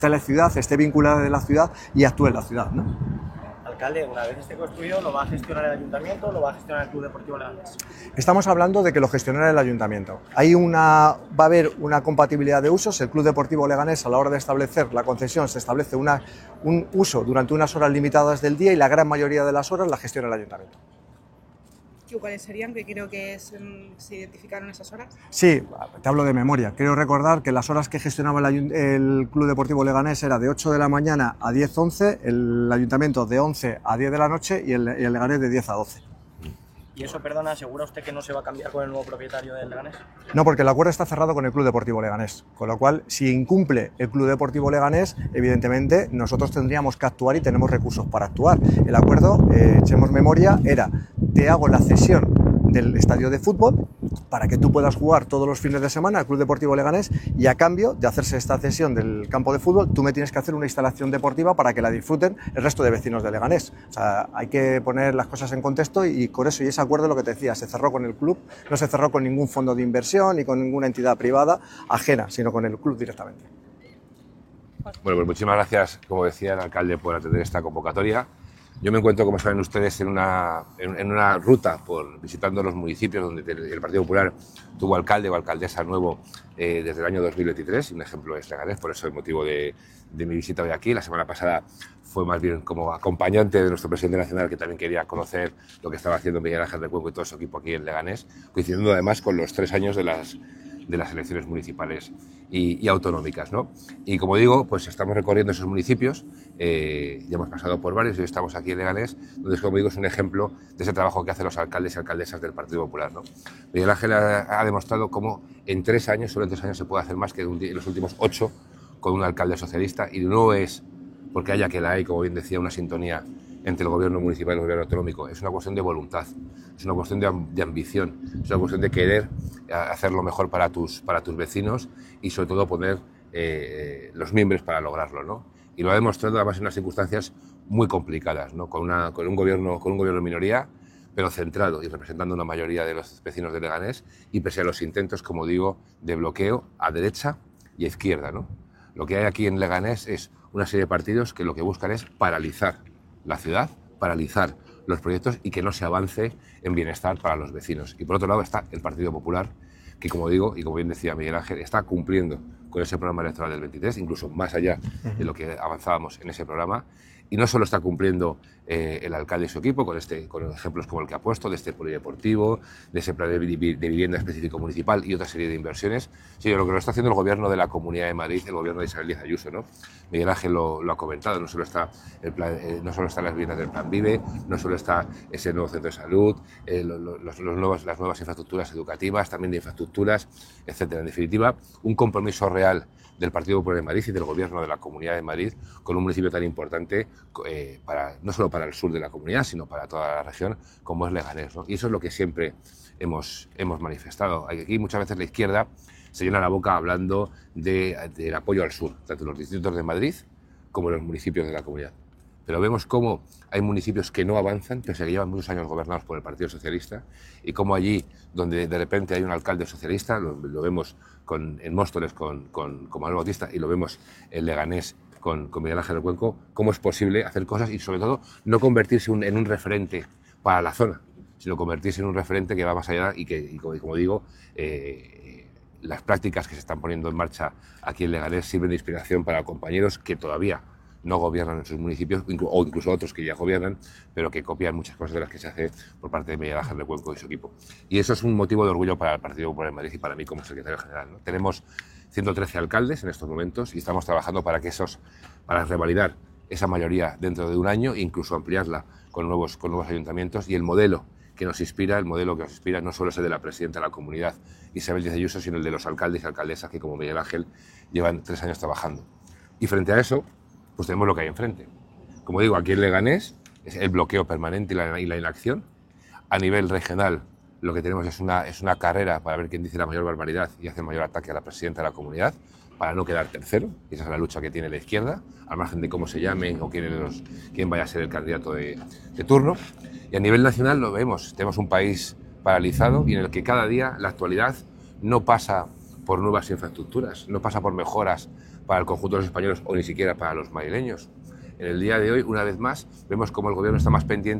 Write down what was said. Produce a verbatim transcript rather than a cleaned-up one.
de la ciudad, esté vinculada de la ciudad y actúe en la ciudad, ¿no? Alcalde, una vez esté construido, ¿lo va a gestionar el ayuntamiento o lo va a gestionar el Club Deportivo Leganés? Estamos hablando de que lo gestionará el ayuntamiento. Hay una, va a haber una compatibilidad de usos. El Club Deportivo Leganés, a la hora de establecer la concesión, se establece una, un uso durante unas horas limitadas del día y la gran mayoría de las horas la gestiona el ayuntamiento. ¿Cuáles serían? Que creo que es, se identificaron esas horas. Sí, te hablo de memoria. Quiero recordar que las horas que gestionaba el, el Club Deportivo Leganés era de ocho de la mañana a diez once, el ayuntamiento de once a diez de la noche y el, y el Leganés de diez a doce. ¿Y eso, perdona, asegura usted que no se va a cambiar con el nuevo propietario del Leganés? No, porque el acuerdo está cerrado con el Club Deportivo Leganés, con lo cual, si incumple el Club Deportivo Leganés, evidentemente nosotros tendríamos que actuar y tenemos recursos para actuar. El acuerdo, eh, echemos memoria, era: te hago la cesión del estadio de fútbol para que tú puedas jugar todos los fines de semana al Club Deportivo Leganés, y a cambio de hacerse esta cesión del campo de fútbol, tú me tienes que hacer una instalación deportiva para que la disfruten el resto de vecinos de Leganés. O sea, hay que poner las cosas en contexto, y por eso, y ese acuerdo, lo que te decía, se cerró con el club, no se cerró con ningún fondo de inversión ni con ninguna entidad privada ajena, sino con el club directamente. Bueno, pues muchísimas gracias, como decía el alcalde, por atender esta convocatoria. Yo me encuentro, como saben ustedes, en una, en, en una ruta por visitando los municipios donde el Partido Popular tuvo alcalde o alcaldesa nuevo eh, desde el año dos mil veintitrés. Un ejemplo es Leganés, por eso el motivo de, de mi visita hoy aquí. La semana pasada fue más bien como acompañante de nuestro presidente nacional, que también quería conocer lo que estaba haciendo Miguel Ángel Recuenco y todo su equipo aquí en Leganés, coincidiendo además con los tres años de las, de las elecciones municipales y, y autonómicas, ¿no? Y como digo, pues estamos recorriendo esos municipios, eh, ya hemos pasado por varios y hoy estamos aquí en Leganés, donde, como digo, es un ejemplo de ese trabajo que hacen los alcaldes y alcaldesas del Partido Popular, ¿no? Miguel Ángel ha, ha demostrado cómo en tres años, solo en tres años, se puede hacer más que en los últimos ocho con un alcalde socialista, y no es porque haya que la hay, como bien decía, una sintonía entre el gobierno municipal y el gobierno autonómico. Es una cuestión de voluntad, es una cuestión de, de ambición, es una cuestión de querer hacer lo mejor para tus, para tus vecinos y sobre todo poner eh, los miembros para lograrlo, ¿no? Y lo ha demostrado además en unas circunstancias muy complicadas, ¿no? Con, una, con, un gobierno, con un gobierno de minoría, pero centrado y representando una mayoría de los vecinos de Leganés, y pese a los intentos, como digo, de bloqueo a derecha y a izquierda, ¿no? Lo que hay aquí en Leganés es una serie de partidos que lo que buscan es paralizar la ciudad, paralizar los proyectos y que no se avance en bienestar para los vecinos. Y por otro lado está el Partido Popular, que, como digo, y como bien decía Miguel Ángel, está cumpliendo con ese programa electoral del veintitrés, incluso más allá de lo que avanzábamos en ese programa. Y no solo está cumpliendo eh, el alcalde y su equipo con, este, con ejemplos como el que ha puesto, de este polideportivo, de ese plan de, vi de vivienda específico municipal y otra serie de inversiones, sino lo que lo está haciendo el gobierno de la Comunidad de Madrid, el gobierno de Isabel Díaz Ayuso, ¿no? Miguel Ángel lo, lo ha comentado, no solo, está el plan, eh, no solo están las viviendas del Plan Vive, no solo está ese nuevo centro de salud, eh, lo, lo, los, los nuevos, las nuevas infraestructuras educativas, también de infraestructuras, etcétera. En definitiva, un compromiso real del Partido Popular de Madrid y del Gobierno de la Comunidad de Madrid con un municipio tan importante, eh, para, no solo para el sur de la comunidad, sino para toda la región, como es Leganés, ¿no? Y eso es lo que siempre hemos, hemos manifestado. Aquí muchas veces la izquierda se llena la boca hablando de, del apoyo al sur, tanto en los distritos de Madrid como en los municipios de la comunidad. Pero vemos cómo hay municipios que no avanzan, pese a que llevan muchos años gobernados por el Partido Socialista, y cómo allí, donde de repente hay un alcalde socialista, lo, lo vemos con, en Móstoles con, con, con Manuel Bautista, y lo vemos en Leganés con, con Miguel Ángel Recuenco, cómo es posible hacer cosas y, sobre todo, no convertirse un, en un referente para la zona, sino convertirse en un referente que va más allá y que, y como, y como digo, eh, las prácticas que se están poniendo en marcha aquí en Leganés sirven de inspiración para compañeros que todavía no gobiernan en sus municipios, o incluso otros que ya gobiernan, pero que copian muchas cosas de las que se hace por parte de Miguel Ángel Recuenco y su equipo. Y eso es un motivo de orgullo para el Partido Popular de Madrid y para mí como secretario general, ¿no? Tenemos ciento trece alcaldes en estos momentos y estamos trabajando para que esos, para revalidar esa mayoría dentro de un año e incluso ampliarla con nuevos, con nuevos ayuntamientos. Y el modelo que nos inspira, el modelo que nos inspira no solo es el de la presidenta de la comunidad, Isabel Díaz Ayuso, sino el de los alcaldes y alcaldesas que, como Miguel Ángel, llevan tres años trabajando. Y frente a eso, pues tenemos lo que hay enfrente. Como digo, aquí en Leganés es el bloqueo permanente y la, y la inacción. A nivel regional, lo que tenemos es una, es una carrera para ver quién dice la mayor barbaridad y hace el mayor ataque a la presidenta de la comunidad, para no quedar tercero. Y esa es la lucha que tiene la izquierda, al margen de cómo se llamen o quién, los, quién vaya a ser el candidato de, de turno. Y a nivel nacional lo vemos, tenemos un país paralizado y en el que cada día la actualidad no pasa por nuevas infraestructuras, no pasa por mejoras para el conjunto de los españoles o ni siquiera para los madrileños. En el día de hoy, una vez más, vemos cómo el gobierno está más pendiente